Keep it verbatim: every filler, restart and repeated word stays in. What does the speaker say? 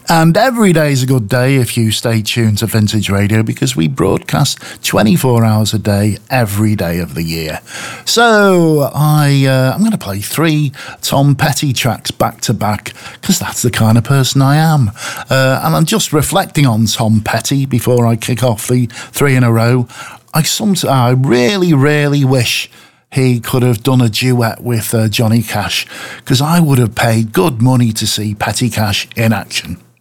And every day is a good day if you stay tuned to Vintage Radio, because we broadcast twenty-four hours a day, every day of the year. So I, uh, I'm going to play three Tom Petty tracks back to back, because that's the kind of person I am. Uh, and I'm just reflecting on Tom Petty before I kick off the three in a row. I, some, I really, really wish he could have done a duet with uh, Johnny Cash, because I would have paid good money to see Petty Cash in action.